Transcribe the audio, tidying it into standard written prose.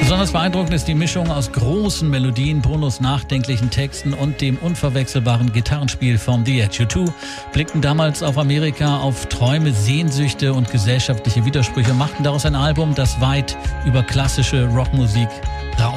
Besonders beeindruckend ist die Mischung aus großen Melodien, Brunos nachdenklichen Texten und dem unverwechselbaren Gitarrenspiel von The Edge. U2 blickten damals auf Amerika, auf Träume, Sehnsüchte und gesellschaftliche Widersprüche, machten daraus ein Album, das weit über klassische Rockmusik